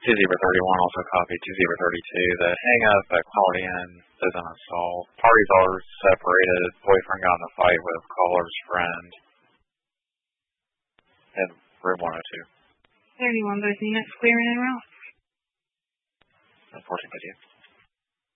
2-0-31 also copied 2-0-32. The hang up at Quality Inn is an assault. Parties are separated. Boyfriend got in a fight with caller's friend in room 102. 31, both units clearing en route. Reporting with you.